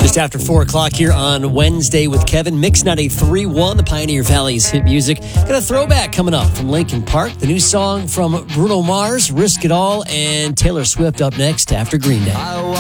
Just after 4 o'clock here on Wednesday with Kevin. Mix 98.3.1, the Pioneer Valley's hit music. Got a throwback coming up from Linkin Park. The new song from Bruno Mars, Risk It All, and Taylor Swift up next after Green Day.